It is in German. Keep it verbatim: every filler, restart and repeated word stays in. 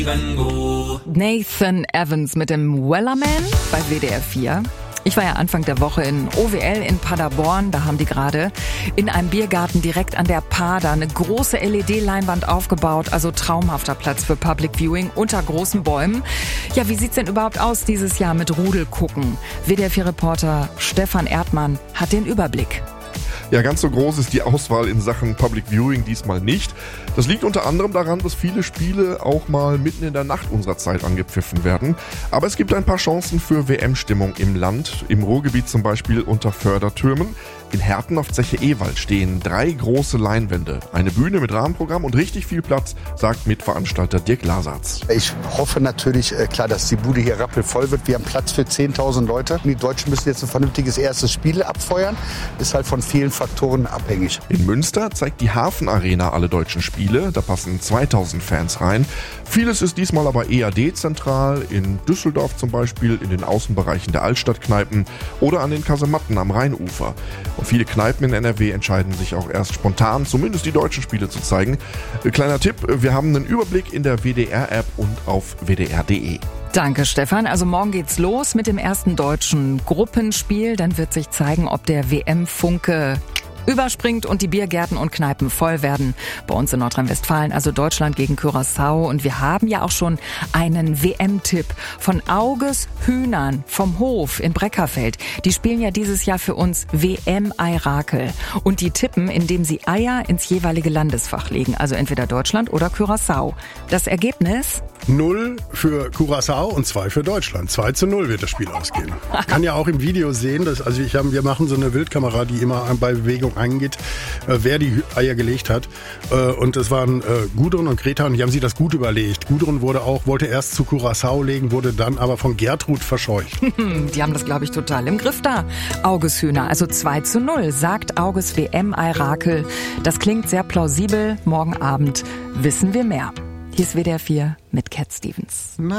Nathan Evans mit dem Wellerman bei W D R vier. Ich war ja Anfang der Woche in O W L in Paderborn. Da haben die gerade in einem Biergarten direkt an der Pader eine große L E D-Leinwand aufgebaut. Also traumhafter Platz für Public Viewing unter großen Bäumen. Ja, wie sieht's denn überhaupt aus dieses Jahr mit Rudelgucken? W D R vier-Reporter Stefan Erdmann hat den Überblick. Ja, ganz so groß ist die Auswahl in Sachen Public Viewing diesmal nicht. Das liegt unter anderem daran, dass viele Spiele auch mal mitten in der Nacht unserer Zeit angepfiffen werden. Aber es gibt ein paar Chancen für W M-Stimmung im Land. Im Ruhrgebiet zum Beispiel unter Fördertürmen. In Herten auf Zeche-Ewald stehen drei große Leinwände, eine Bühne mit Rahmenprogramm und richtig viel Platz, sagt Mitveranstalter Dirk Lasatz. Ich hoffe natürlich, äh, klar, dass die Bude hier rappelvoll wird. Wir haben Platz für zehntausend Leute. Die Deutschen müssen jetzt ein vernünftiges erstes Spiel abfeuern. Ist halt von vielen Faktoren abhängig. In Münster zeigt die Hafenarena alle deutschen Spiele. Da passen zweitausend Fans rein. Vieles ist diesmal aber eher dezentral. In Düsseldorf zum Beispiel, in den Außenbereichen der Altstadtkneipen oder an den Kasematten am Rheinufer. Und viele Kneipen in N R W entscheiden sich auch erst spontan, zumindest die deutschen Spiele zu zeigen. Kleiner Tipp, wir haben einen Überblick in der W D R-App und auf w d r punkt d e. Danke, Stefan. Also morgen geht's los mit dem ersten deutschen Gruppenspiel. Dann wird sich zeigen, ob der W M-Funke überspringt und die Biergärten und Kneipen voll werden. Bei uns in Nordrhein-Westfalen, also Deutschland gegen Curaçao. Und wir haben ja auch schon einen W M-Tipp von Auges Hühnern vom Hof in Breckerfeld. Die spielen ja dieses Jahr für uns W M-Ei-Rakel. Und die tippen, indem sie Eier ins jeweilige Landesfach legen. Also entweder Deutschland oder Curaçao. Das Ergebnis? Null für Curaçao und zwei für Deutschland. zwei zu null wird das Spiel ausgehen. Man kann ja auch im Video sehen, dass, also ich hab, wir machen so eine Wildkamera, die immer bei Bewegung eingeht, äh, wer die Eier gelegt hat. Äh, und das waren äh, Gudrun und Greta und die haben sich das gut überlegt. Gudrun wurde auch, wollte erst zu Curaçao legen, wurde dann aber von Gertrud verscheucht. Die haben das, glaube ich, total im Griff da. Auges Hühner, also zwei zu null, sagt Auges W M-Ei-Rakel. Das klingt sehr plausibel. Morgen Abend wissen wir mehr. Hier ist W D R vier mit Cat Stevens.